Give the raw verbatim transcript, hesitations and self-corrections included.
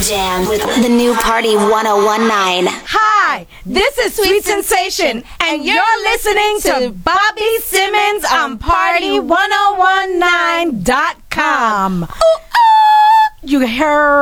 Jam with the new Party ten nineteen. Hi, this is Sweet Sensation, and you're listening to Bobby Simmons on Party ten nineteen dot com. Ooh, ooh, you heard?